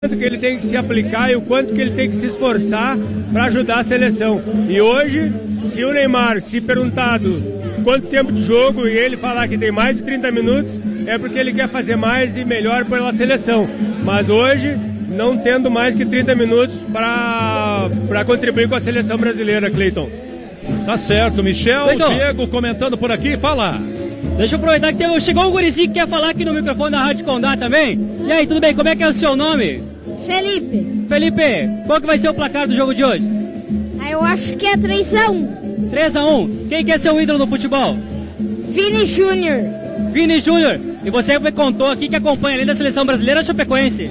quanto que ele tem que se aplicar e o quanto que ele tem que se esforçar para ajudar a seleção. E hoje, se o Neymar se perguntado quanto tempo de jogo e ele falar que tem mais de 30 minutos, é porque ele quer fazer mais e melhor pela seleção. Mas hoje, não tendo mais que 30 minutos para contribuir com a seleção brasileira, Cleiton. Tá certo, Michel, Cleiton. Diego comentando por aqui, fala. Deixa eu aproveitar que chegou um gurizinho que quer falar aqui no microfone da Rádio Condá também. E aí, tudo bem? Como é que é o seu nome? Felipe, Felipe, qual que vai ser o placar do jogo de hoje? eu acho que é 3-1. 3-1. Quem quer ser o ídolo no futebol? Vini Júnior. Vini Júnior. E você me contou aqui que acompanha além da seleção brasileira a Chapecoense.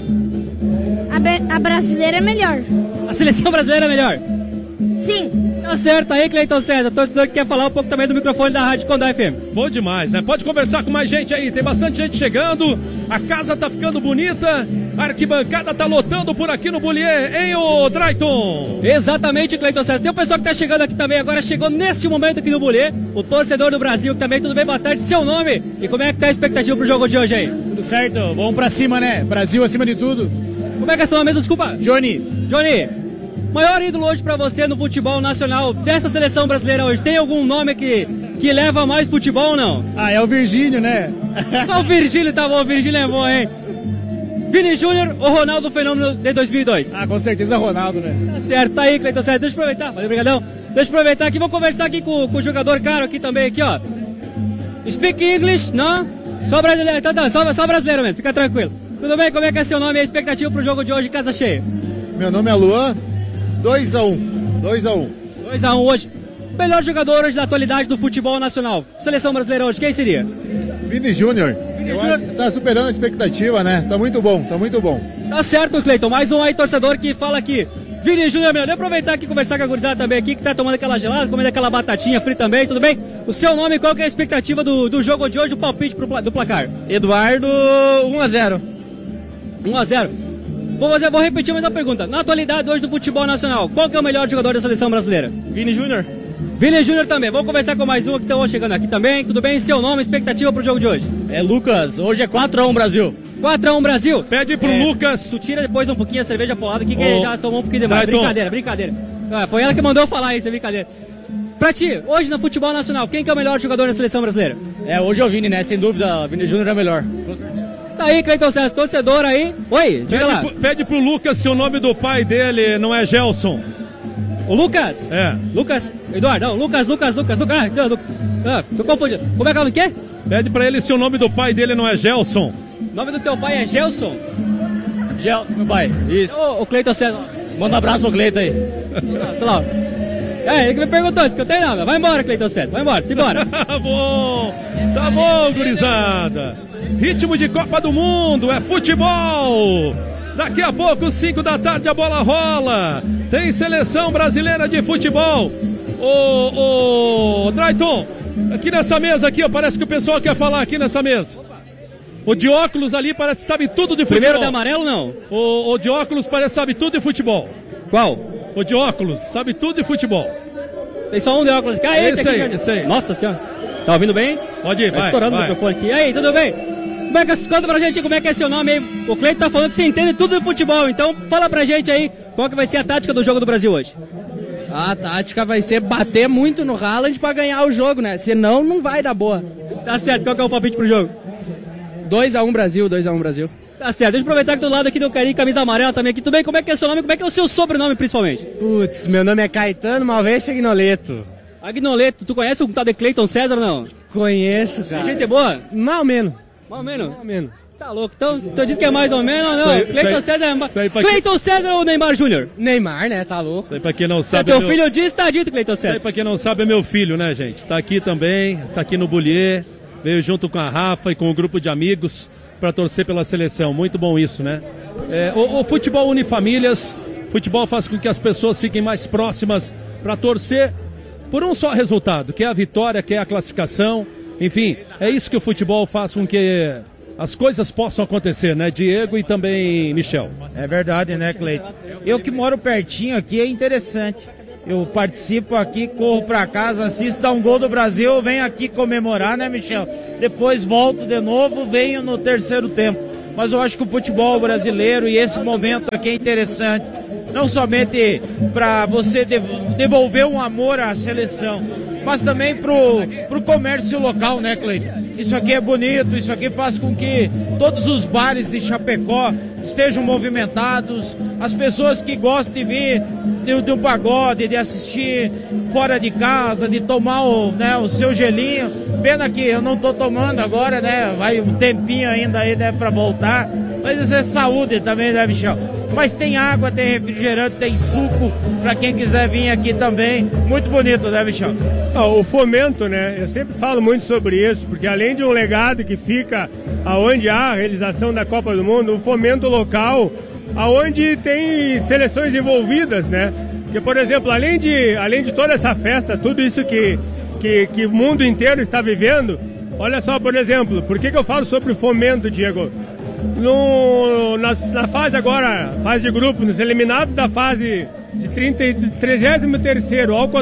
A brasileira é melhor. A seleção brasileira é melhor. Sim. Tá certo aí, Cleiton César, torcedor que quer falar um pouco também do microfone da Rádio Condá FM. Bom demais, né? Pode conversar com mais gente aí, tem bastante gente chegando, a casa tá ficando bonita, a arquibancada tá lotando por aqui no Bullier, hein, ô Drayton? Exatamente, Cleiton César. Tem o pessoal que tá chegando aqui também agora, chegou neste momento aqui no Bullier, o torcedor do Brasil também, tudo bem? Boa tarde, seu nome e como é que tá a expectativa pro jogo de hoje aí? Tudo certo, vamos pra cima, né? Brasil acima de tudo. Como é que é seu nome mesmo, desculpa? Johnny, Maior ídolo hoje pra você no futebol nacional dessa seleção brasileira hoje, tem algum nome que leva mais futebol ou não? é o Virgínio, né? O Virgílio tá bom, o Virgílio é bom, hein? Vini Júnior ou Ronaldo Fenômeno de 2002? Com certeza Ronaldo, né? Tá certo, tá aí, Cleiton César. Deixa eu aproveitar, valeu, brigadão. Deixa eu aproveitar aqui, vou conversar aqui com o jogador caro aqui também, aqui, ó. Speak English, não? Só brasileiro, então tá, só brasileiro mesmo, fica tranquilo. Tudo bem, como é que é seu nome e a expectativa pro jogo de hoje, casa cheia? Meu nome é Luan, 2-1. 2-1 hoje. Melhor jogador hoje da atualidade do futebol nacional. Seleção brasileira hoje, quem seria? Vini Júnior. Vini Eu Júnior. acho que tá superando a expectativa, né? Tá muito bom, tá muito bom. Tá certo, Cleiton. Mais um aí, torcedor, que fala aqui. Vini Júnior, meu. Deixa eu aproveitar aqui e conversar com a gurizada também aqui, que tá tomando aquela gelada, comendo aquela batatinha frita também, tudo bem? O seu nome, qual que é a expectativa do jogo de hoje, o palpite do placar? Eduardo, 1-0. 1-0. Vou repetir mais uma pergunta. Na atualidade hoje do futebol nacional, qual que é o melhor jogador da seleção brasileira? Vini Júnior. Vini Júnior também. Vamos conversar com mais um que estão chegando aqui também. Tudo bem? Seu nome, expectativa pro jogo de hoje? É Lucas, hoje é 4-1 Brasil. 4-1 Brasil. Pede pro Lucas. Tu tira depois um pouquinho a cerveja polada aqui, que ele já tomou um pouquinho demais. Drayton. Brincadeira. Foi ela que mandou falar isso, é brincadeira. Pra ti, hoje no futebol nacional, quem que é o melhor jogador da seleção brasileira? Hoje é o Vini, né? Sem dúvida, Vini Júnior é o melhor. Tá aí, Cleiton César, torcedor aí. Oi, diga lá. Pede pro Lucas se o nome do pai dele não é Gelson. O Lucas? É. Lucas? Eduardo, não, Lucas. Tô confundindo. Como é que é o quê? Pede pra ele se o nome do pai dele não é Gelson. O nome do teu pai é Gelson? Meu pai, isso. Ô, Cleiton César. Manda um abraço pro Cleiton aí. Tá lá. Ele que me perguntou, isso que eu tenho nada. Vai embora, Cleiton César, vai embora, simbora. Tá bom, gurizada. Ritmo de Copa do Mundo, é futebol. Daqui a pouco, 5 da tarde, a bola rola. Tem seleção brasileira de futebol. Ô, Drayton, aqui nessa mesa aqui, ó, parece que o pessoal quer falar aqui nessa mesa. O de óculos ali parece que sabe tudo de futebol. Primeiro de amarelo, não? O de óculos parece que sabe tudo de futebol. Qual? O de óculos sabe tudo de futebol. Tem só um de óculos aqui. Esse aqui. Esse aí. Nossa senhora. Tá ouvindo bem? Pode ir, Tá estourando o microfone aqui. E aí, tudo bem? Conta pra gente como é que é seu nome aí. O Cleiton tá falando que você entende tudo de futebol. Então fala pra gente aí qual que vai ser a tática do jogo do Brasil hoje. A tática vai ser bater muito no Haaland pra ganhar o jogo, né? Senão não vai dar boa. Tá certo, qual que é o palpite pro jogo? 2-1 Brasil, 2-1 Brasil. Tá certo, deixa eu aproveitar que do lado aqui do carinho, camisa amarela também aqui. Tudo bem? Como é que é seu nome? Como é que é o seu sobrenome principalmente? Putz, meu nome é Caetano Malvência Agnoleto. Agnoleto, tu conhece o tal de Cleiton César ou não? Conheço, cara. Gente boa? Mais ou menos. Mais ou menos? Mais ou menos. Tá louco, então tu diz que é mais ou menos ou não? Cleiton César é mais... Cleiton César ou Neymar Júnior? Neymar, né? Tá louco. Isso aí pra quem não sabe... Teu filho diz, tá dito, Cleiton César. Isso aí pra quem não sabe é meu filho, né, gente? Tá aqui também, tá aqui no Bullier, veio junto com a Rafa e com o grupo de amigos para torcer pela seleção. Muito bom isso, né? O futebol une famílias, futebol faz com que as pessoas fiquem mais próximas para torcer por um só resultado, que é a vitória, que é a classificação. Enfim, é isso que o futebol faz com que as coisas possam acontecer, né? Diego e também Michel. É verdade, né, Cleiton? Eu que moro pertinho aqui, é interessante. Eu participo aqui, corro pra casa, assisto, dá um gol do Brasil, venho aqui comemorar, né, Michel? Depois volto de novo, venho no terceiro tempo. mas eu acho que o futebol brasileiro e esse momento aqui é interessante, não somente para você devolver um amor à seleção, mas também pro comércio local, né, Cleiton? Isso aqui é bonito, isso aqui faz com que todos os bares de Chapecó estejam movimentados, as pessoas que gostam de vir de um pagode, de assistir fora de casa, de tomar o seu gelinho. Pena que eu não estou tomando agora, né? Vai um tempinho ainda aí, né, para voltar. Mas isso é saúde também, né, Michel? Mas tem água, tem refrigerante, tem suco para quem quiser vir aqui também. Muito bonito, né, Michel? O fomento, né? Eu sempre falo muito sobre isso, porque além de um legado que fica aonde há a realização da Copa do Mundo, o fomento local, aonde tem seleções envolvidas, né? Porque, por exemplo, além de toda essa festa, tudo isso que o mundo inteiro está vivendo, olha só, por exemplo, por que eu falo sobre o fomento, Diego? Na fase agora, fase de grupo, nos eliminados da fase de 33º ao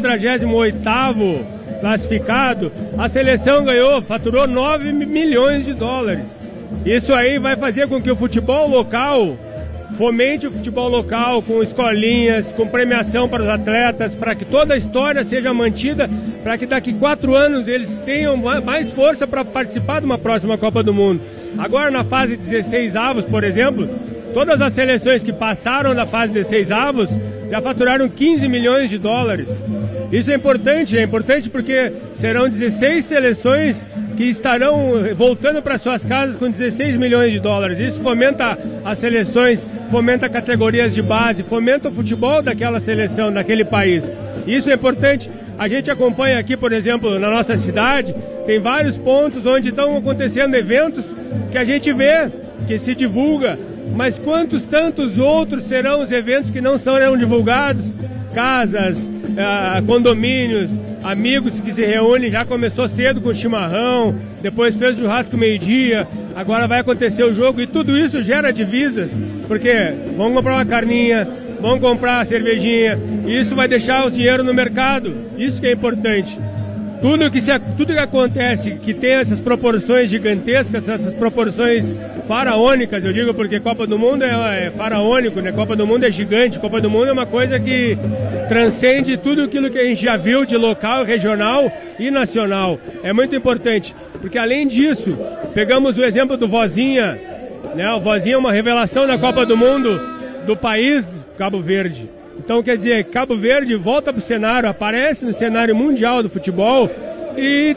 48º classificado, a seleção faturou 9 milhões de dólares. Isso aí vai fazer com que o futebol local fomente o futebol local com escolinhas, com premiação para os atletas, para que toda a história seja mantida, para que daqui 4 anos eles tenham mais força para participar de uma próxima Copa do Mundo. Agora na fase 16avos, por exemplo, todas as seleções que passaram da fase 16avos já faturaram 15 milhões de dólares. Isso é importante porque serão 16 seleções que estarão voltando para suas casas com 16 milhões de dólares. Isso fomenta as seleções, fomenta categorias de base, fomenta o futebol daquela seleção, daquele país. Isso é importante. A gente acompanha aqui, por exemplo, na nossa cidade, tem vários pontos onde estão acontecendo eventos que a gente vê, que se divulga, mas quantos tantos outros serão os eventos que não serão divulgados? Casas, condomínios, amigos que se reúnem, já começou cedo com chimarrão, depois fez churrasco meio-dia, agora vai acontecer o jogo e tudo isso gera divisas, porque vão comprar uma carninha, vão comprar a cervejinha, e isso vai deixar o dinheiro no mercado, isso que é importante. Tudo que acontece, que tem essas proporções gigantescas, essas proporções faraônicas, eu digo porque Copa do Mundo é faraônico, né? Copa do Mundo é gigante, Copa do Mundo é uma coisa que transcende tudo aquilo que a gente já viu de local, regional e nacional. É muito importante, porque além disso, pegamos o exemplo do Vozinha, né? O Vozinha é uma revelação na Copa do Mundo do país Cabo Verde. Então, quer dizer, Cabo Verde volta para o cenário, aparece no cenário mundial do futebol e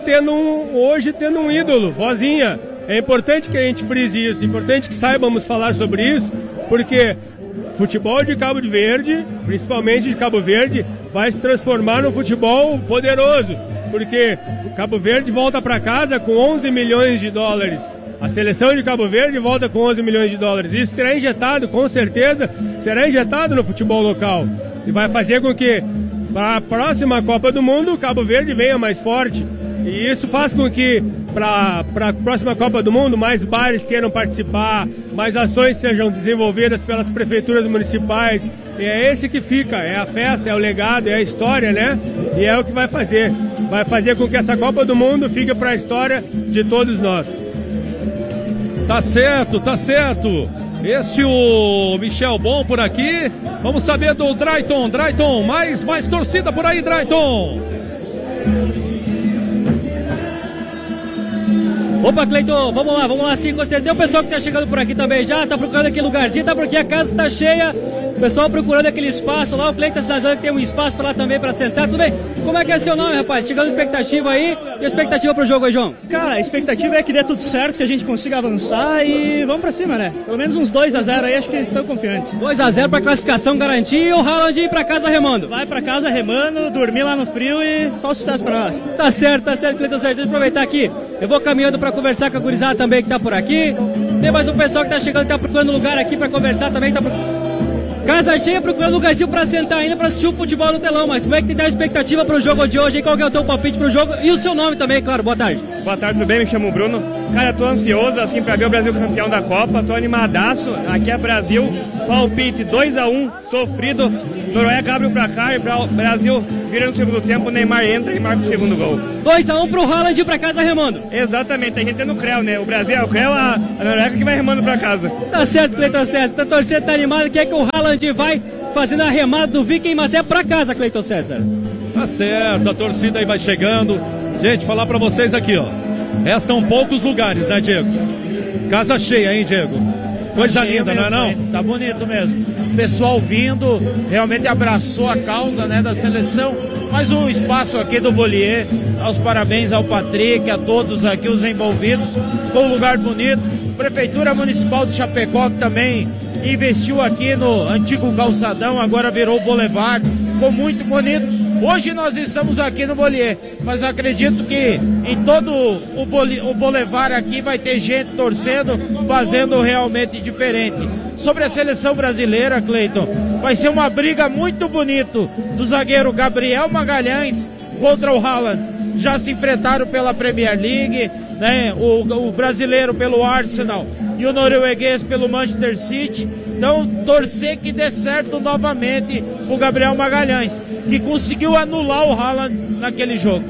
hoje tendo um ídolo, Vozinha. É importante que a gente frise isso, é importante que saibamos falar sobre isso, porque futebol de Cabo Verde, principalmente de Cabo Verde, vai se transformar num futebol poderoso, porque Cabo Verde volta para casa com 11 milhões de dólares. A seleção de Cabo Verde volta com 11 milhões de dólares. Isso será injetado, com certeza, será injetado no futebol local. E vai fazer com que, para a próxima Copa do Mundo, Cabo Verde venha mais forte. E isso faz com que, para a próxima Copa do Mundo, mais bares queiram participar, mais ações sejam desenvolvidas pelas prefeituras municipais. E é esse que fica, é a festa, é o legado, é a história, né? E é o que vai fazer com que essa Copa do Mundo fique para a história de todos nós. Tá certo. Este o Michel Bom por aqui. Vamos saber do Drayton. Drayton, mais torcida por aí, Drayton. Opa, Cleiton, vamos lá sim, gostei. Tem o pessoal que tá chegando por aqui também já, tá procurando aquele lugarzinho, tá porque a casa tá cheia. O pessoal procurando aquele espaço lá, o Cleiton tá sinalizando que tem um espaço pra lá também pra sentar, tudo bem? Como é que é seu nome, rapaz? Chegando expectativa aí, e a expectativa pro jogo aí, João? Cara, a expectativa é que dê tudo certo, que a gente consiga avançar e vamos pra cima, né? Pelo menos uns 2-0 aí, acho que estão confiantes. 2-0 pra classificação garantir e o Haaland ir pra casa remando. Vai pra casa remando, dormir lá no frio e só sucesso pra nós. Tá certo, Cleiton, certo. Deixa eu aproveitar aqui, eu vou caminhando pra conversar com a gurizada também que tá por aqui. Tem mais um pessoal que tá chegando, que tá procurando lugar aqui pra conversar também, Casa cheia, procurando lugarzinho pra sentar ainda pra assistir o futebol no telão, mas como é que tem a expectativa pro jogo de hoje? Qual que é o teu palpite pro jogo? E o seu nome também, claro, boa tarde. Boa tarde, tudo bem? Me chamo Bruno. Cara, tô ansioso, assim, pra ver o Brasil campeão da Copa, tô animadaço. Aqui é Brasil, Palpite 2-1, sofrido. Noruega abre o placar e Brasil vira no segundo tempo. Neymar entra e marca o segundo gol. 2-1 pro Haaland ir pra casa remando. Exatamente, a gente tem no CREL, né? O Brasil é o CREL, a Noruega que vai remando pra casa. Tá certo, Cleiton César. A torcida tá animada, quer que o Haaland vai fazendo a remada do Viking, mas é pra casa, Cleiton César. Tá certo, a torcida aí vai chegando. Gente, falar pra vocês aqui, ó. Restam poucos lugares, né, Diego? Casa cheia, hein, Diego? Coisa linda, mesmo, não é não? Tá bonito mesmo. O pessoal vindo, realmente abraçou a causa, né, da seleção. Mas o espaço aqui do Bollier, aos parabéns ao Patrick, a todos aqui os envolvidos. Ficou um lugar bonito. Prefeitura Municipal de Chapecó que também investiu aqui no antigo calçadão, agora virou o Boulevard. Ficou muito bonito. Hoje nós estamos aqui no Bollier, mas acredito que em todo o Boulevard aqui vai ter gente torcendo, fazendo realmente diferente. Sobre a seleção brasileira, Cleiton, vai ser uma briga muito bonita do zagueiro Gabriel Magalhães contra o Haaland. Já se enfrentaram pela Premier League, né? O brasileiro pelo Arsenal e o norueguês pelo Manchester City. Então, torcer que dê certo novamente o Gabriel Magalhães, que conseguiu anular o Haaland naquele jogo.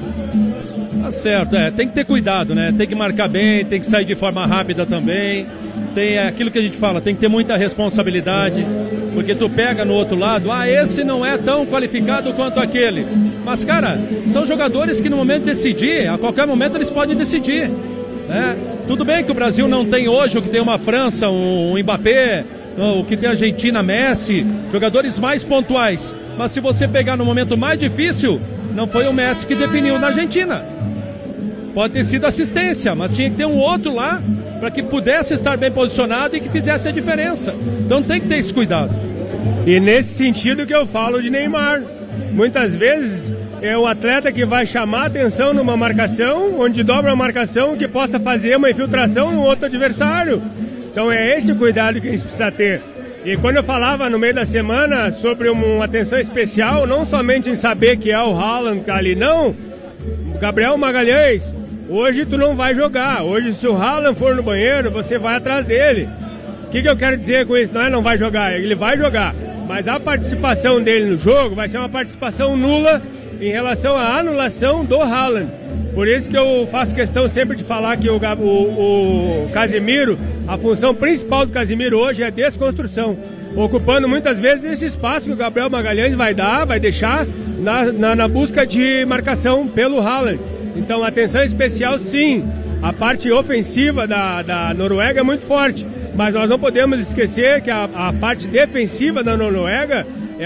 Tá certo, tem que ter cuidado, né? Tem que marcar bem, tem que sair de forma rápida também. Tem aquilo que a gente fala, tem que ter muita responsabilidade, porque tu pega no outro lado, esse não é tão qualificado quanto aquele. Mas, cara, são jogadores que no momento de decidir, a qualquer momento eles podem decidir, né? Tudo bem que o Brasil não tem hoje o que tem uma França, um Mbappé, o que tem a Argentina, Messi, jogadores mais pontuais. Mas se você pegar no momento mais difícil, não foi o Messi que definiu na Argentina. Pode ter sido assistência, mas tinha que ter um outro lá para que pudesse estar bem posicionado e que fizesse a diferença. Então tem que ter esse cuidado. E nesse sentido que eu falo de Neymar. Muitas vezes é o atleta que vai chamar a atenção numa marcação, onde dobra a marcação, que possa fazer uma infiltração no outro adversário. Então é esse o cuidado que a gente precisa ter. E quando eu falava no meio da semana sobre uma atenção especial, não somente em saber que é o Haaland que tá ali, não. Gabriel Magalhães, hoje tu não vai jogar. Hoje, se o Haaland for no banheiro, você vai atrás dele. O que eu quero dizer com isso? Não vai jogar, ele vai jogar. Mas a participação dele no jogo vai ser uma participação nula em relação à anulação do Haaland. Por isso que eu faço questão sempre de falar que o Casemiro, a função principal do Casemiro hoje é desconstrução, ocupando muitas vezes esse espaço que o Gabriel Magalhães vai deixar na busca de marcação pelo Haaland. Então, atenção especial, sim. A parte ofensiva da Noruega é muito forte, mas nós não podemos esquecer que a parte defensiva da Noruega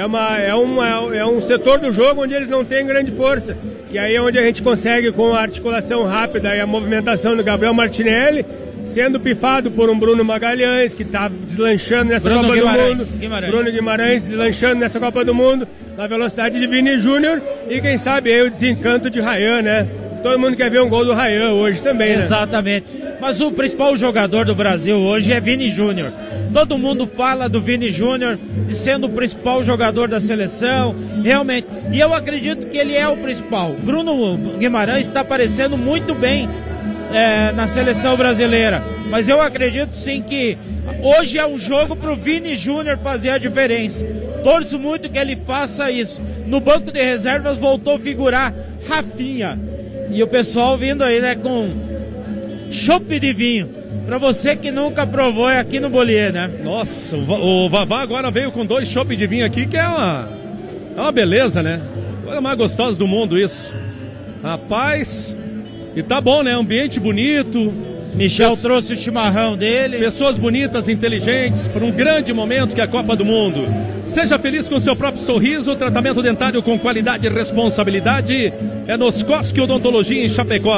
é um setor do jogo onde eles não têm grande força, que aí é onde a gente consegue, com a articulação rápida e a movimentação do Gabriel Martinelli, sendo pifado por um Bruno Magalhães, que está deslanchando nessa Copa do Mundo. Bruno Guimarães deslanchando nessa Copa do Mundo, na velocidade de Vini Júnior, e quem sabe aí o desencanto de Ryan, né? Todo mundo quer ver um gol do Ryan hoje também, né? Exatamente. Mas o principal jogador do Brasil hoje é Vini Júnior. Todo mundo fala do Vini Júnior sendo o principal jogador da seleção, realmente. E eu acredito que ele é o principal. Bruno Guimarães está aparecendo muito bem na seleção brasileira. Mas eu acredito sim que hoje é um jogo para o Vini Júnior fazer a diferença. Torço muito que ele faça isso. No banco de reservas voltou a figurar Rafinha. E o pessoal vindo aí, né, com chopp de vinho. Pra você que nunca provou, é aqui no Bollier, né? Nossa, o Vavá agora veio com 2 chopp de vinho aqui, que é uma beleza, né? Coisa mais gostosa do mundo isso. Rapaz, e tá bom, né? Ambiente bonito. Michel trouxe o chimarrão dele. Pessoas bonitas, inteligentes, para um grande momento que é a Copa do Mundo. Seja feliz com seu próprio sorriso. Tratamento dentário com qualidade e responsabilidade é nos Cosque Odontologia em Chapecó.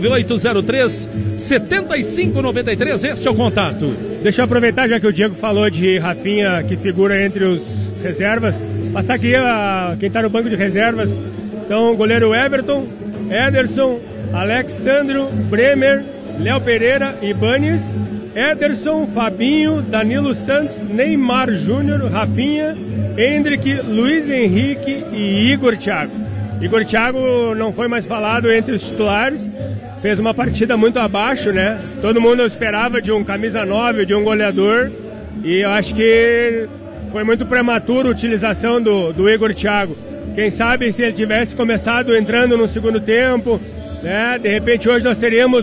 99803-7593. Este é o contato. Deixa eu aproveitar, já que o Diego falou de Rafinha, que figura entre os reservas, passar aqui quem está no banco de reservas. Então, goleiro Everton, Ederson, Alexandro, Bremer, Léo Pereira, Ibanes, Ederson, Fabinho, Danilo Santos, Neymar Júnior, Rafinha, Hendrick, Luiz Henrique e Igor Thiago. Igor Thiago não foi mais falado entre os titulares, fez uma partida muito abaixo, né? Todo mundo esperava de um camisa 9, de um goleador, E eu acho que foi muito prematuro a utilização do Igor Thiago. Quem sabe se ele tivesse começado entrando no segundo tempo, né? De repente hoje nós teríamos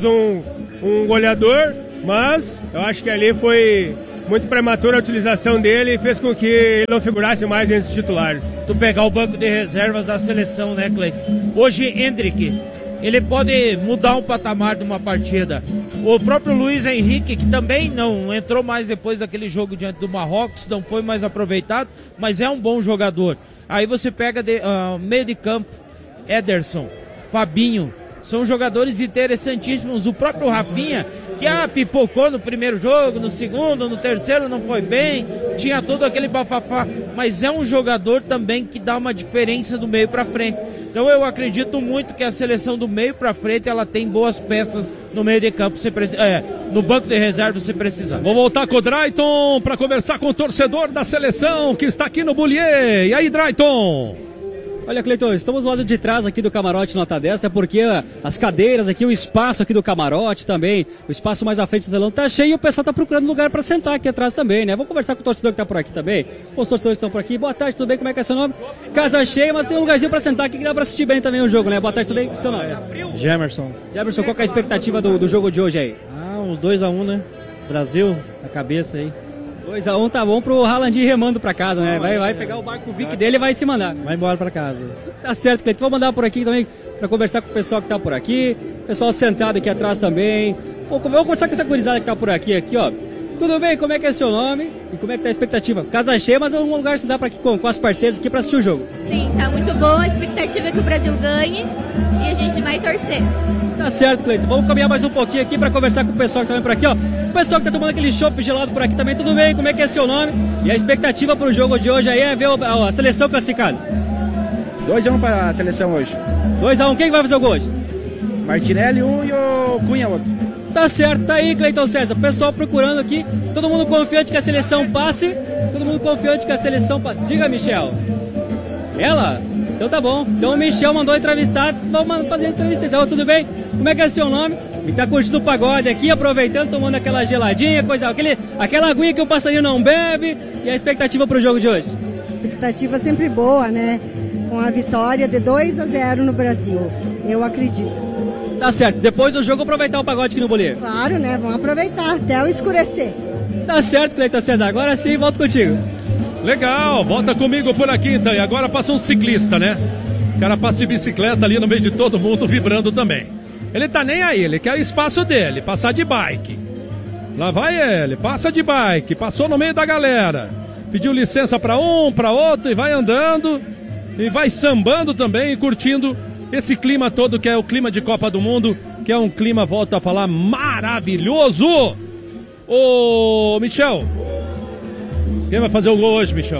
um goleador, mas eu acho que ali foi muito prematura a utilização dele e fez com que ele não figurasse mais entre os titulares. Tu pegar o banco de reservas da seleção, né, Cleiton? Hoje, Hendrick, ele pode mudar um patamar de uma partida. O próprio Luiz Henrique, que também não entrou mais depois daquele jogo diante do Marrocos, não foi mais aproveitado, mas é um bom jogador. Aí você pega meio de campo, Ederson, Fabinho, são jogadores interessantíssimos. O próprio Rafinha, que pipocou no primeiro jogo, no segundo, no terceiro não foi bem, tinha todo aquele bafafá, mas é um jogador também que dá uma diferença do meio para frente. Então eu acredito muito que a seleção do meio para frente, ela tem boas peças no meio de campo, no banco de reserva se precisar. Vou voltar com o Drayton para conversar com o torcedor da seleção que está aqui no Bullier. E aí, Drayton? Olha, Cleiton, estamos do lado de trás aqui do camarote nota 10, é porque as cadeiras aqui, o espaço aqui do camarote também, o espaço mais à frente do telão tá cheio e o pessoal tá procurando lugar para sentar aqui atrás também, né? Vamos conversar com o torcedor que tá por aqui também. Os torcedores estão por aqui. Boa tarde, tudo bem? Como é que é seu nome? Casa cheia, mas tem um lugarzinho para sentar aqui que dá para assistir bem também o jogo, né? Boa tarde, tudo bem? Seu nome? Gemerson. Gemerson, qual que é a expectativa do jogo de hoje aí? Uns 2-1, né? Brasil, a cabeça aí. 2-1 tá bom pro Haaland ir remando pra casa, né? Vai pegar o barco Vic dele e vai se mandar. Vai embora pra casa. Tá certo, Cleiton. Vou mandar por aqui também pra conversar com o pessoal que tá por aqui. Pessoal sentado aqui atrás também. Vou conversar com essa gurizada que tá por aqui, ó. Tudo bem? Como é que é seu nome? E como é que tá a expectativa? Casa cheia, mas é um lugar que você dá pra aqui com as parceiras aqui pra assistir o jogo. Sim, tá muito bom. A expectativa é que o Brasil ganhe e a gente vai torcer. Tá certo, Cleiton. Vamos caminhar mais um pouquinho aqui pra conversar com o pessoal que tá por aqui, ó. O pessoal que tá tomando aquele chopp gelado por aqui também, tudo bem? Como é que é seu nome? E a expectativa pro jogo de hoje aí é ver a seleção classificada. 2-1 para a seleção hoje. 2-1, quem vai fazer o gol hoje? Martinelli um e o Cunha outro. Tá certo, tá aí, Cleiton César. O pessoal procurando aqui, todo mundo confiante que a seleção passe. Todo mundo confiante que a seleção passe. Diga, Michel. Ela? Então tá bom. Então o Michel mandou entrevistar. Vamos fazer a entrevista então, tudo bem? Como é que é seu nome? E tá curtindo o pagode aqui, aproveitando, tomando aquela geladinha, aquela aguinha que o passarinho não bebe. E a expectativa pro jogo de hoje? Expectativa sempre boa, né? Com a vitória de 2-0 no Brasil. Eu acredito. Tá certo. Depois do jogo, aproveitar o pagode aqui no Bullier. Claro, né? Vamos aproveitar até o escurecer. Tá certo, Cleiton César. Agora sim, volto contigo. Legal, volta comigo por aqui então. E agora passa um ciclista, né? O cara passa de bicicleta ali no meio de todo mundo, vibrando também. Ele tá nem aí, ele quer o espaço dele, passar de bike. Lá vai ele, passa de bike, passou no meio da galera. Pediu licença para um, para outro e vai andando. E vai sambando também e curtindo esse clima todo que é o clima de Copa do Mundo, que é um clima, volto a falar, maravilhoso. Ô, Michel, quem vai fazer o gol hoje, Michel?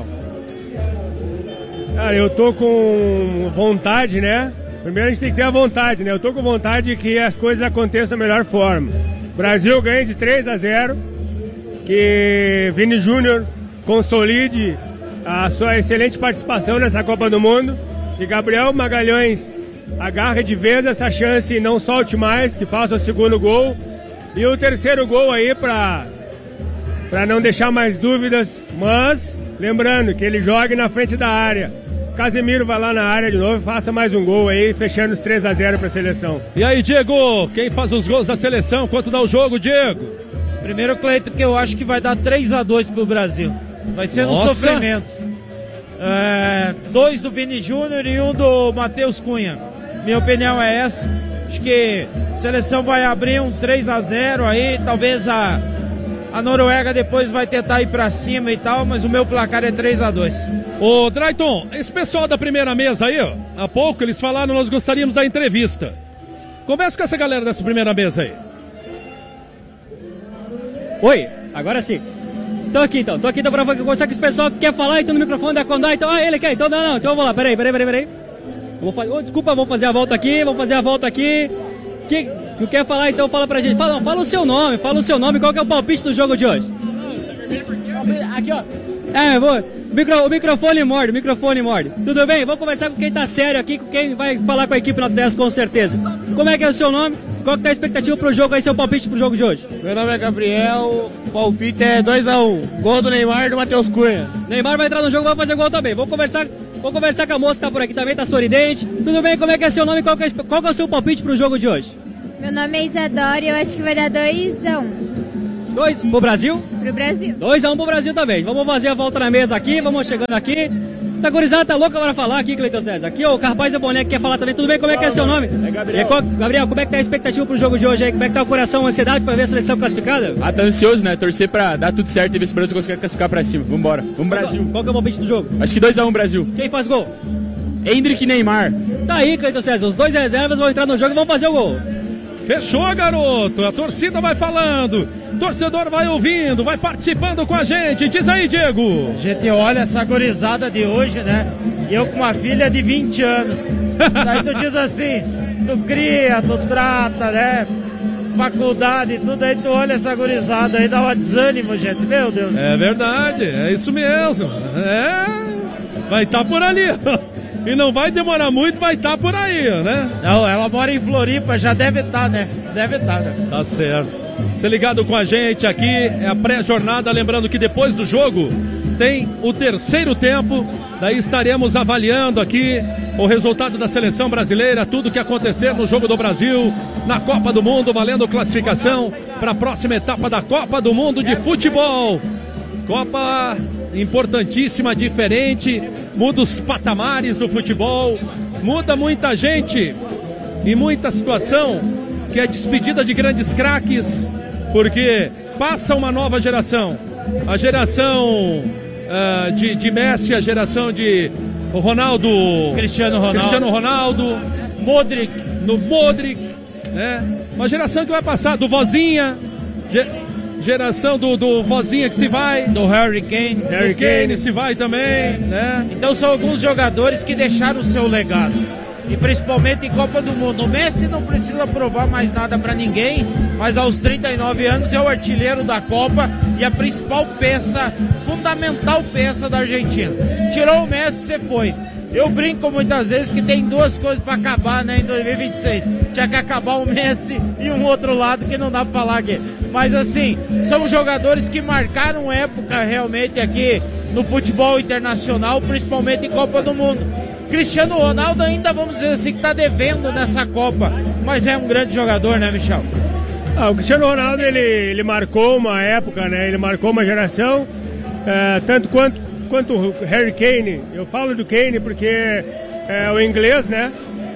Cara, eu tô com vontade, né? Primeiro a gente tem que ter a vontade, né? Eu tô com vontade de que as coisas aconteçam da melhor forma. O Brasil ganha de 3-0, que Vini Júnior consolide a sua excelente participação nessa Copa do Mundo, e Gabriel Magalhães agarre de vez essa chance e não solte mais, que faça o segundo gol. E o terceiro gol aí para não deixar mais dúvidas, mas lembrando que ele jogue na frente da área. Casemiro vai lá na área de novo e faça mais um gol aí, fechando os 3-0 para a seleção. E aí, Diego, quem faz os gols da seleção? Quanto dá o jogo, Diego? Primeiro, Cleiton, que eu acho que vai dar 3-2 pro Brasil. Vai ser no sofrimento. 2 do Vini Júnior e 1 do Matheus Cunha. Minha opinião é essa. Acho que a seleção vai abrir um 3-0 aí. Talvez a Noruega depois vai tentar ir pra cima e tal, mas o meu placar é 3-2. Ô, Drayton, esse pessoal da primeira mesa aí, ó, há pouco eles falaram, nós gostaríamos da entrevista. Conversa com essa galera dessa primeira mesa aí. Oi, agora sim. Tô aqui então pra conversar com esse pessoal que quer falar, então no microfone da Condá, então, ele quer, então não, então eu vou lá, peraí. Desculpa, vamos fazer a volta aqui. Tu quer falar, então fala pra gente, fala o seu nome, qual que é o palpite do jogo de hoje? Aqui, ó. O microfone morde. Tudo bem? Vamos conversar com quem tá sério aqui, com quem vai falar com a equipe Nota 10 com certeza. Como é que é o seu nome? Qual que tá a expectativa pro jogo aí, seu palpite pro jogo de hoje? Meu nome é Gabriel, o palpite é 2-1. Gol do Neymar e do Matheus Cunha. Neymar vai entrar no jogo e vai fazer gol também. Vamos conversar com a moça que tá por aqui também, tá sorridente. Tudo bem? Como é que é seu nome? Qual que é o seu palpite pro jogo de hoje? Meu nome é Isadora e eu acho que vai dar 2-1. 2 pro Brasil? Pro Brasil. 2-1 pro Brasil também. Vamos fazer a volta na mesa aqui, vamos chegando aqui. Essa gurizada tá louca para falar aqui, Cleiton César. Aqui, ó, o rapaz é boné que quer falar também. Tudo bem? Como é que é seu nome? É Gabriel. Gabriel, como é que tá a expectativa pro jogo de hoje aí? Como é que tá o coração, a ansiedade pra ver a seleção classificada? Tá ansioso, né? Torcer pra dar tudo certo e ver se o Brasil consegue classificar pra cima. Vambora. Vamos Brasil. Qual que é o palpite do jogo? Acho que 2-1 Brasil. Quem faz gol? Hendrick e Neymar. Tá aí, Cleiton César. Os 2 reservas vão entrar no jogo e vão fazer o gol. Fechou, garoto. A torcida vai falando. O torcedor vai ouvindo, vai participando com a gente. Diz aí, Diego. A gente olha essa gurizada de hoje, né? E eu com uma filha de 20 anos. Daí tu diz assim, tu cria, tu trata, né? Faculdade, tudo aí, tu olha essa gurizada aí, dá um desânimo, gente. Meu Deus. É verdade, é isso mesmo. Vai estar por ali. E não vai demorar muito, vai estar por aí, né? Não, ela mora em Floripa, já deve estar, né? Deve estar, né? Tá certo. Você ligado com a gente aqui, é a pré-jornada, lembrando que depois do jogo tem o terceiro tempo, daí estaremos avaliando aqui o resultado da seleção brasileira, tudo que acontecer no jogo do Brasil, na Copa do Mundo, valendo classificação para a próxima etapa da Copa do Mundo de futebol. Copa importantíssima, diferente, muda os patamares do futebol, muda muita gente e muita situação, que é despedida de grandes craques, porque passa uma nova geração, a geração de Messi, a geração de Ronaldo, Cristiano Ronaldo, Modric, né? Uma geração que vai passar do Vozinha, geração do Vozinha que se vai, do Harry Kane se vai também, né? Então são alguns jogadores que deixaram o seu legado, e principalmente em Copa do Mundo. O Messi não precisa provar mais nada para ninguém, mas aos 39 anos é o artilheiro da Copa e a principal peça, fundamental peça da Argentina. Tirou o Messi, você foi. Eu brinco muitas vezes que tem duas coisas para acabar, né, em 2026. Tinha que acabar o Messi e um outro lado que não dá para falar aqui. Mas assim, são jogadores que marcaram época realmente aqui no futebol internacional, principalmente em Copa do Mundo. Cristiano Ronaldo ainda, vamos dizer assim, que está devendo nessa Copa, mas é um grande jogador, né, Michel? O Cristiano Ronaldo, ele marcou uma época, né? Ele marcou uma geração, tanto quanto o Harry Kane. Eu falo do Kane porque é o inglês, né?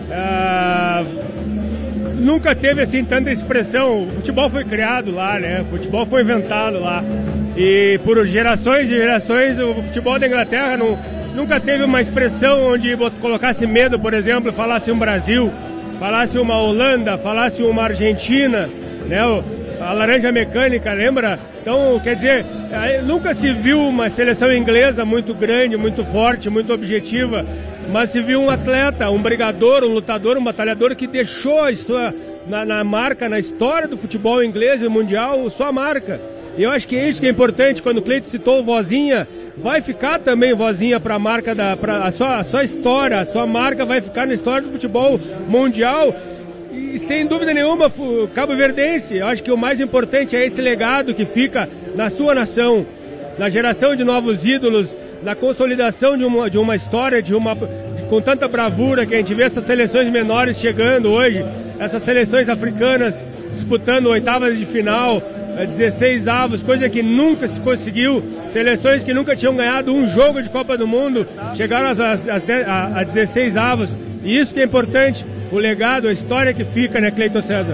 Nunca teve assim tanta expressão. O futebol foi criado lá, né? O futebol foi inventado lá. E por gerações e gerações, o futebol da Inglaterra nunca teve uma expressão onde colocasse medo, por exemplo, falasse um Brasil, falasse uma Holanda, falasse uma Argentina, né? A laranja mecânica, lembra? Então, quer dizer, nunca se viu uma seleção inglesa muito grande, muito forte, muito objetiva, mas se viu um atleta, um brigador, um lutador, um batalhador que deixou a sua, na marca, na história do futebol inglês e mundial, sua marca. E eu acho que é isso que é importante. Quando o Cleiton citou o Vozinha, vai ficar também Vozinha para a marca, a sua história, a sua marca vai ficar na história do futebol mundial. E sem dúvida nenhuma, cabo-verdense, eu acho que o mais importante é esse legado que fica na sua nação, na geração de novos ídolos, na consolidação de uma história, com tanta bravura que a gente vê essas seleções menores chegando hoje, essas seleções africanas disputando oitavas de final, 16 avos, coisa que nunca se conseguiu, seleções que nunca tinham ganhado um jogo de Copa do Mundo, chegaram a 16 avos, e isso que é importante, o legado, a história que fica, né, Cleiton César?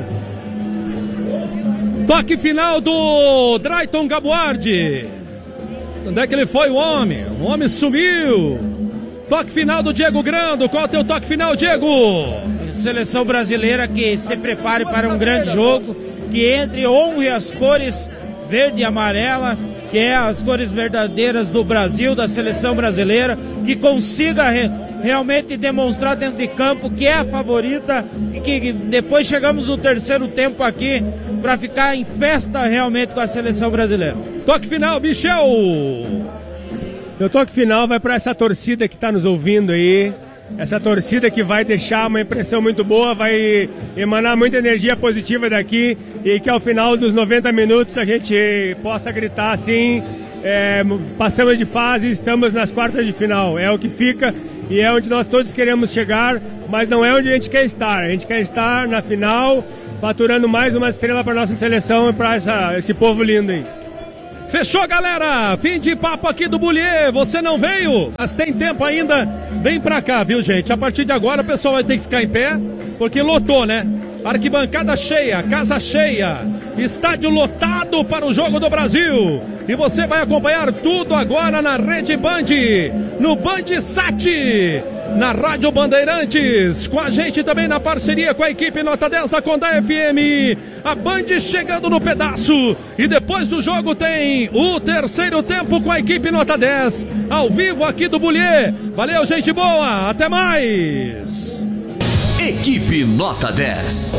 Toque final do Drayton Gabuardi. Onde é que ele foi, o homem? O homem sumiu. Toque final do Diego Grando. Qual é o teu toque final, Diego? Seleção brasileira que se prepare para um grande jogo, que entre, honre as cores verde e amarela, que é as cores verdadeiras do Brasil, da seleção brasileira, que consiga realmente demonstrar dentro de campo que é a favorita, e que depois chegamos no terceiro tempo aqui para ficar em festa realmente com a seleção brasileira. Toque final, Michel. Meu toque final vai para essa torcida que está nos ouvindo aí, essa torcida que vai deixar uma impressão muito boa, vai emanar muita energia positiva daqui e que ao final dos 90 minutos a gente possa gritar assim, passamos de fase, estamos nas quartas de final, é o que fica e é onde nós todos queremos chegar, mas não é onde a gente quer estar, a gente quer estar na final, faturando mais uma estrela para nossa seleção e para esse povo lindo aí. Fechou, galera? Fim de papo aqui do Bullier. Você não veio? Mas tem tempo ainda. Vem pra cá, viu, gente? A partir de agora o pessoal vai ter que ficar em pé, porque lotou, né? Arquibancada cheia, casa cheia, estádio lotado para o Jogo do Brasil. E você vai acompanhar tudo agora na Rede Band, no Bandsat, na Rádio Bandeirantes, com a gente também na parceria com a equipe Nota 10 da Condá FM, a Band chegando no pedaço. E depois do jogo tem o terceiro tempo com a equipe Nota 10, ao vivo aqui do Bullier. Valeu, gente boa, até mais! Equipe Nota 10.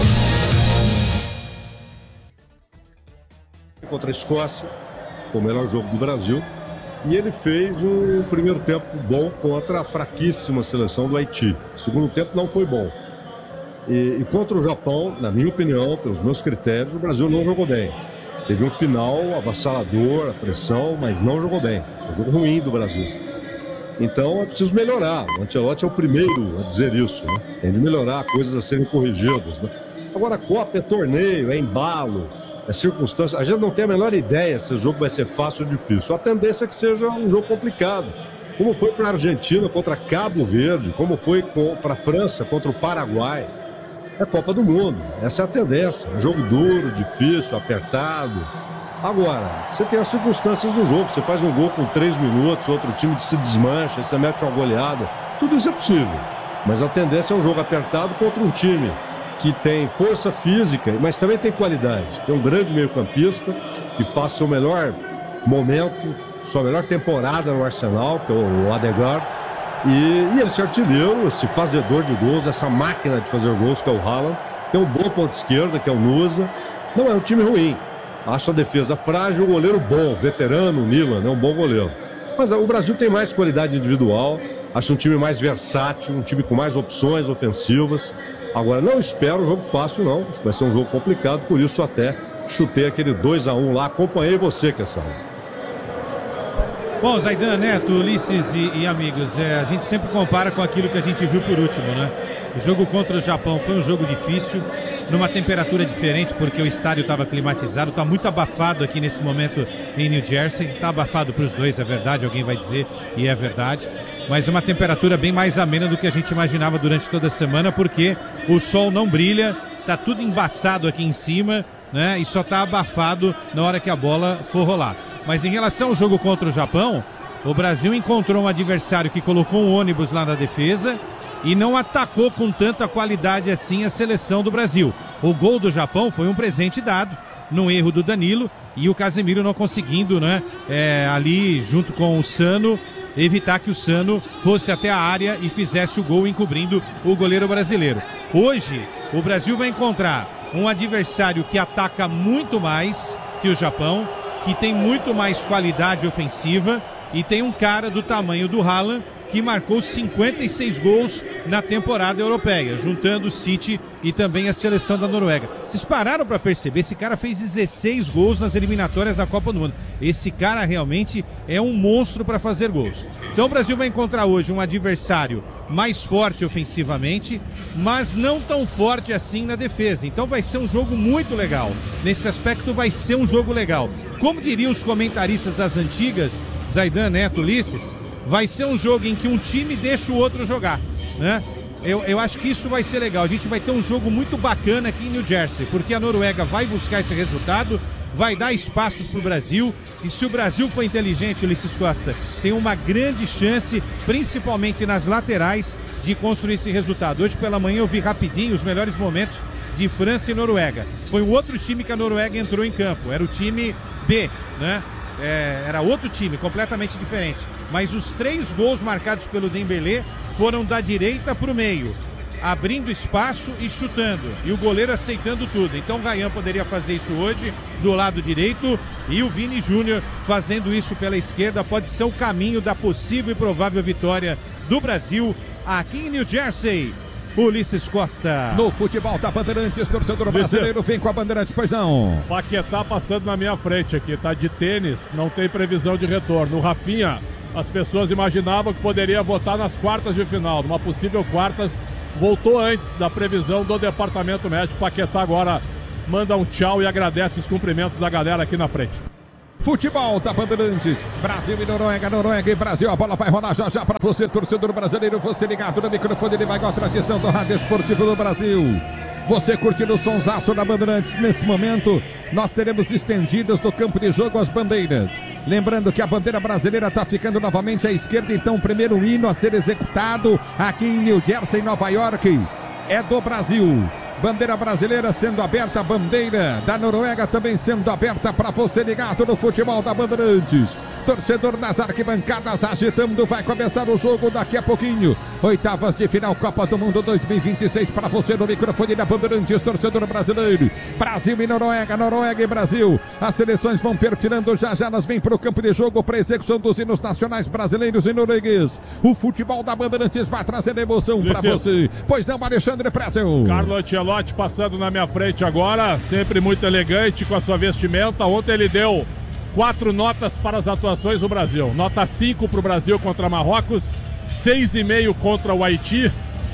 Contra a Escócia, o melhor jogo do Brasil, e ele fez um primeiro tempo bom contra a fraquíssima seleção do Haiti. O segundo tempo não foi bom. E contra o Japão, na minha opinião, pelos meus critérios, o Brasil não jogou bem. Teve um final avassalador, a pressão, mas não jogou bem. É um jogo ruim do Brasil. Então é preciso melhorar. O Ancelotti é o primeiro a dizer isso, né? Tem de melhorar, coisas a serem corrigidas, né? Agora a Copa é torneio, é embalo, é circunstância. A gente não tem a menor ideia se o jogo vai ser fácil ou difícil. A tendência é que seja um jogo complicado. Como foi para a Argentina contra Cabo Verde, como foi para a França contra o Paraguai. É Copa do Mundo, essa é a tendência. Um jogo duro, difícil, apertado. Agora, você tem as circunstâncias do jogo. Você faz um gol com 3 minutos, outro time se desmancha, você mete uma goleada. Tudo isso é possível. Mas a tendência é um jogo apertado contra um time que tem força física, mas também tem qualidade. Tem um grande meio-campista que faz seu melhor momento, sua melhor temporada no Arsenal, que é o Odegaard. E esse artilheiro, esse fazedor de gols, essa máquina de fazer gols, que é o Haaland. Tem um bom ponto esquerda, que é o Nusa. Não é um time ruim. Acho a defesa frágil, o goleiro bom, veterano, o Milan, é um bom goleiro. Mas o Brasil tem mais qualidade individual, acho um time mais versátil, um time com mais opções ofensivas. Agora, não espero um jogo fácil, não. Acho que vai ser um jogo complicado, por isso até chutei aquele 2-1 lá. Acompanhei você, Kessara. Bom, Zaidan, Neto, Ulisses e amigos, a gente sempre compara com aquilo que a gente viu por último, né? O jogo contra o Japão foi um jogo difícil, numa temperatura diferente, porque o estádio estava climatizado, está muito abafado aqui nesse momento em New Jersey, está abafado para os dois, é verdade, alguém vai dizer, e é verdade, mas uma temperatura bem mais amena do que a gente imaginava durante toda a semana, porque o sol não brilha, está tudo embaçado aqui em cima, né, e só está abafado na hora que a bola for rolar. Mas em relação ao jogo contra o Japão, o Brasil encontrou um adversário que colocou um ônibus lá na defesa e não atacou com tanta qualidade assim a seleção do Brasil. O gol do Japão foi um presente dado, num erro do Danilo, e o Casemiro não conseguindo, né, ali junto com o Sano, evitar que o Sano fosse até a área e fizesse o gol encobrindo o goleiro brasileiro. Hoje, o Brasil vai encontrar um adversário que ataca muito mais que o Japão, que tem muito mais qualidade ofensiva e tem um cara do tamanho do Haaland que marcou 56 gols na temporada europeia, juntando o City e também a seleção da Noruega. Vocês pararam para perceber? Esse cara fez 16 gols nas eliminatórias da Copa do Mundo. Esse cara realmente é um monstro para fazer gols. Então o Brasil vai encontrar hoje um adversário mais forte ofensivamente, mas não tão forte assim na defesa. Então vai ser um jogo muito legal. Nesse aspecto vai ser um jogo legal. Como diriam os comentaristas das antigas, Zaidan, Neto, Ulisses, vai ser um jogo em que um time deixa o outro jogar, né? Eu acho que isso vai ser legal. A gente vai ter um jogo muito bacana aqui em New Jersey, porque a Noruega vai buscar esse resultado, vai dar espaços para o Brasil, e se o Brasil for inteligente, Ulisses Costa, tem uma grande chance, principalmente nas laterais, de construir esse resultado. Hoje pela manhã eu vi rapidinho os melhores momentos de França e Noruega. Foi o outro time que a Noruega entrou em campo, era o time B, né? Era outro time, completamente diferente. Mas os 3 gols marcados pelo Dembélé foram da direita para o meio. abrindo espaço e chutando, e o goleiro aceitando tudo. Então o Ryan poderia fazer isso hoje do lado direito, e o Vini Júnior fazendo isso pela esquerda pode ser o caminho da possível e provável vitória do Brasil aqui em New Jersey. Ulisses Costa. No futebol da Bandeirantes, torcedor brasileiro vem com a Bandeirantes, pois não. Paquetá passando na minha frente aqui, tá de tênis, não tem previsão de retorno. O Rafinha, as pessoas imaginavam que poderia votar nas quartas de final, numa possível quartas, voltou antes da previsão do departamento médico. Paquetá agora manda um tchau e agradece os cumprimentos da galera aqui na frente. Futebol da Bandeirantes, Brasil e Noruega, Noruega e Brasil, a bola vai rolar já já para você, torcedor brasileiro, você ligado no microfone, ele vai com a tradição do Rádio Esportivo do Brasil. Você curtindo o sonsaço da Bandeirantes. Nesse momento, nós teremos estendidas no campo de jogo as bandeiras. Lembrando que a bandeira brasileira está ficando novamente à esquerda, então o primeiro hino a ser executado aqui em New Jersey, Nova York, é do Brasil. Bandeira brasileira sendo aberta, a bandeira da Noruega também sendo aberta para você ligado no futebol da Bandeirantes. Torcedor nas arquibancadas agitando, vai começar o jogo daqui a pouquinho. Oitavas de final, Copa do Mundo 2026 para você no microfone da Bandeirantes, torcedor brasileiro. Brasil e Noruega, Noruega e Brasil. As seleções vão perfilando já já, elas vêm para o campo de jogo para execução dos hinos nacionais brasileiros e norueguês. O futebol da Bandeirantes vai trazer emoção para você. Pois não, Alexandre Pretzel. Carlo Ancelotti passando na minha frente agora, sempre muito elegante com a sua vestimenta. Ontem ele deu 4 notas para as atuações do Brasil. Nota 5 para o Brasil contra Marrocos, 6,5 contra o Haiti,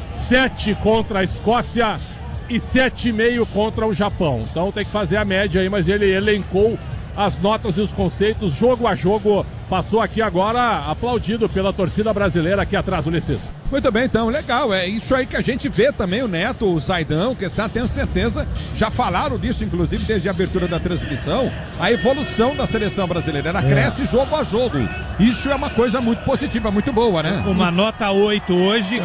7 contra a Escócia e 7,5 contra o Japão. Então tem que fazer a média aí, mas ele elencou as notas e os conceitos jogo a jogo. Passou aqui agora aplaudido pela torcida brasileira aqui atrás, Ulisses. Muito bem, então, legal. É isso aí que a gente vê também, o Neto, o Zaidão, que tenho certeza, já falaram disso, inclusive, desde a abertura da transmissão, a evolução da seleção brasileira. Ela cresce jogo a jogo. Isso é uma coisa muito positiva, muito boa, né? Uma nota 8 hoje,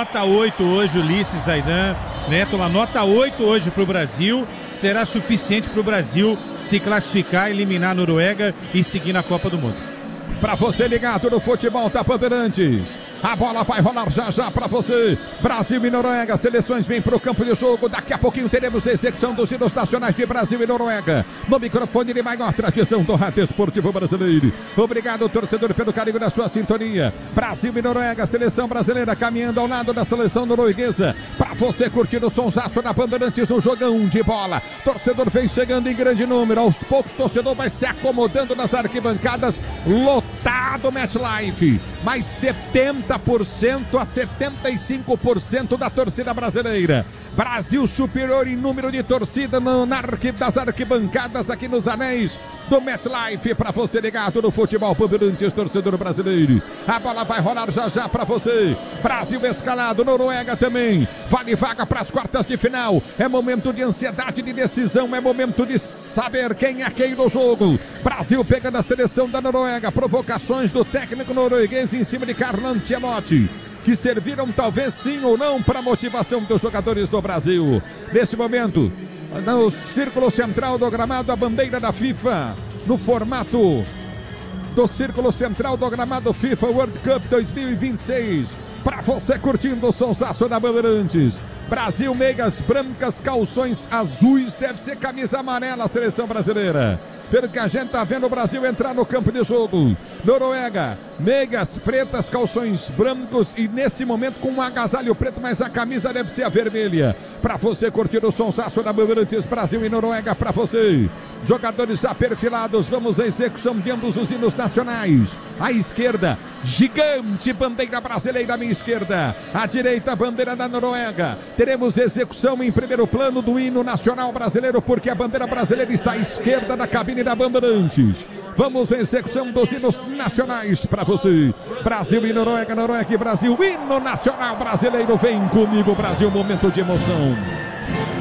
Ulisses, Zaidan, Neto, uma nota 8 hoje para o Brasil. Será suficiente para o Brasil se classificar, eliminar a Noruega e seguir na Copa do Mundo. Para você ligado no futebol da Bandeirantes, a bola vai rolar já já para você. Brasil e Noruega, seleções vêm para o campo de jogo. Daqui a pouquinho teremos a execução dos hinos nacionais de Brasil e Noruega. No microfone de maior tradição do Rádio Esportivo Brasileiro. Obrigado, torcedor, pelo carinho da sua sintonia. Brasil e Noruega, seleção brasileira caminhando ao lado da seleção norueguesa. Para você curtir o sonsaço na Bandeirantes no jogão de bola. Torcedor vem chegando em grande número. Aos poucos, torcedor vai se acomodando nas arquibancadas. Lotado MetLife. Mais 70% a 75% da torcida brasileira. Brasil superior em número de torcida das arquibancadas aqui nos anéis do MetLife. Para você ligado no futebol Bandeirantes, torcedor brasileiro. A bola vai rolar já já para você. Brasil escalado, Noruega também. Vale vaga para as quartas de final. É momento de ansiedade, de decisão. É momento de saber quem é quem no jogo. Brasil pegando a seleção da Noruega. Provocações do técnico norueguês em cima de Carlo Ancelotti, que serviram talvez sim ou não para a motivação dos jogadores do Brasil. Nesse momento, no círculo central do gramado, a bandeira da FIFA, no formato do círculo central do gramado FIFA World Cup 2026. Para você curtindo o sonsaço da Bandeirantes. Brasil, meias brancas, calções azuis, deve ser camisa amarela a seleção brasileira. Pelo que a gente tá vendo o Brasil entrar no campo de jogo. Noruega, meias pretas, calções brancos e nesse momento com um agasalho preto, mas a camisa deve ser a vermelha. Para você curtir o sonsaço da Bandeirantes, Brasil e Noruega, para você. Jogadores já perfilados, vamos à execução de ambos os hinos nacionais. À esquerda, gigante bandeira brasileira à minha esquerda. À direita, bandeira da Noruega. Teremos execução em primeiro plano do hino nacional brasileiro, porque a bandeira brasileira está à esquerda da cabine da Bandeirantes. Vamos à execução dos hinos nacionais para você. Brasil e Noruega, Noruega e Brasil. Hino nacional brasileiro, vem comigo, Brasil, momento de emoção.